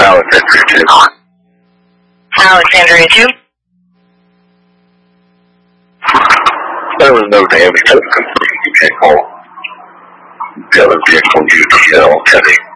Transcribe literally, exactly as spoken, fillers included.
Alexandria two. Alexandria two. There was no damage to the vehicle. The other vehicle U T L heading